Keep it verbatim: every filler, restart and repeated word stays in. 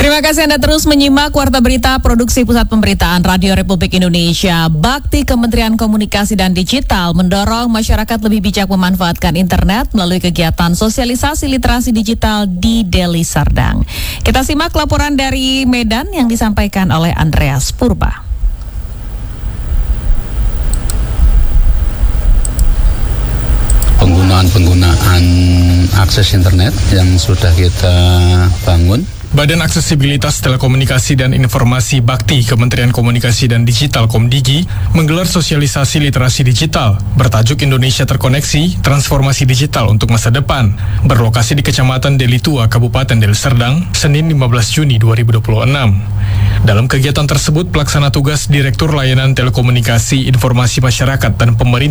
Terima kasih Anda terus menyimak Warta Berita Produksi Pusat Pemberitaan Radio Republik Indonesia. Bakti Kementerian Komunikasi dan Digital mendorong masyarakat lebih bijak memanfaatkan internet melalui kegiatan sosialisasi literasi digital di Deli Serdang. Kita simak laporan dari Medan yang disampaikan oleh Andreas Purba. Penggunaan-penggunaan akses internet yang sudah kita bangun. Badan Aksesibilitas Telekomunikasi dan Informasi Bakti Kementerian Komunikasi dan Digital Komdigi menggelar sosialisasi literasi digital bertajuk Indonesia Terkoneksi, Transformasi Digital untuk Masa Depan, berlokasi di Kecamatan Deli Tua, Kabupaten Deli Serdang, Senin lima belas Juni dua ribu dua puluh enam. Dalam kegiatan tersebut, pelaksana tugas Direktur Layanan Telekomunikasi Informasi Masyarakat dan Pemerintah